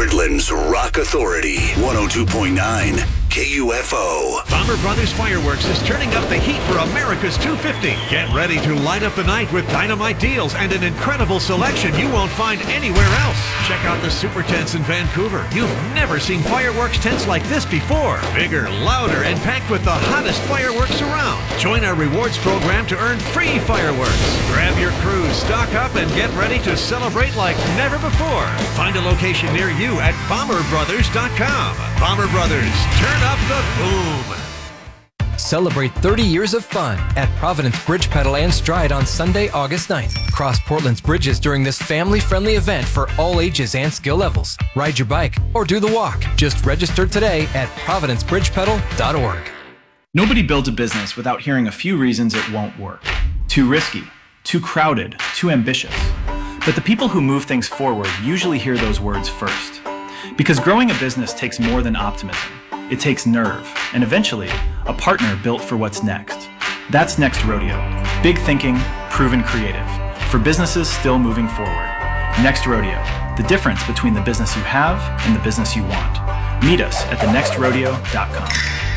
Portland's Rock Authority, 102.9 KUFO. Bomber Brothers Fireworks is turning up the heat for America's 250. Get ready to light up the night with dynamite deals and an incredible selection you won't find anywhere else. Check out the super tents in Vancouver. You've never seen fireworks tents like this before. Bigger, louder, and packed with the hottest fireworks around. Join our rewards program to earn free fireworks. Grab your crews, stock up, and get ready to celebrate like never before. Find a location near you at bomberbrothers.com. Bomber Brothers, turn up the boom. Celebrate 30 years of fun at Providence Bridge Pedal and Stride on Sunday, August 9th. Cross Portland's bridges during this family-friendly event for all ages and skill levels. Ride your bike or do the walk. Just register today at providencebridgepedal.org. Nobody builds a business without hearing a few reasons it won't work. Too risky, too crowded, too ambitious. But the people who move things forward usually hear those words first. Because growing a business takes more than optimism. It takes nerve, and eventually, a partner built for what's next. That's Next Rodeo. Big thinking, proven creative. For businesses still moving forward. Next Rodeo. The difference between the business you have and the business you want. Meet us at thenextrodeo.com.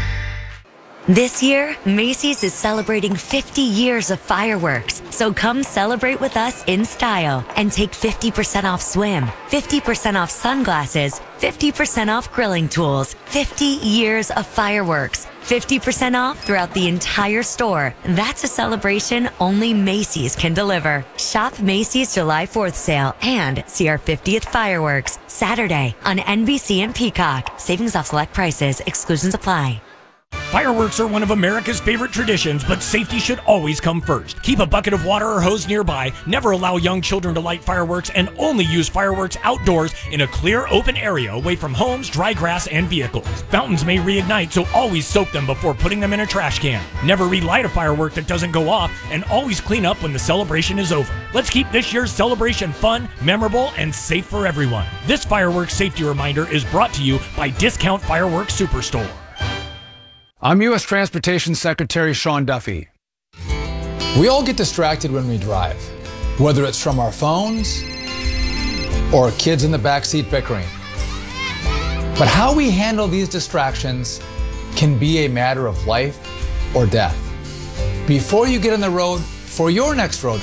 This year, Macy's is celebrating 50 years of fireworks. So come celebrate with us in style and take 50% off swim, 50% off sunglasses, 50% off grilling tools, 50 years of fireworks, 50% off throughout the entire store. That's a celebration only Macy's can deliver. Shop Macy's July 4th sale and see our 50th fireworks Saturday on NBC and Peacock. Savings off select prices. Exclusions apply. Fireworks are one of America's favorite traditions, but safety should always come first. Keep a bucket of water or hose nearby, never allow young children to light fireworks, and only use fireworks outdoors in a clear, open area away from homes, dry grass, and vehicles. Fountains may reignite, so always soak them before putting them in a trash can. Never relight a firework that doesn't go off, and always clean up when the celebration is over. Let's keep this year's celebration fun, memorable, and safe for everyone. This fireworks safety reminder is brought to you by Discount Fireworks Superstore. I'm U.S. Transportation Secretary Sean Duffy. We all get distracted when we drive, whether it's from our phones or kids in the backseat bickering. But how we handle these distractions can be a matter of life or death. Before you get on the road for your next road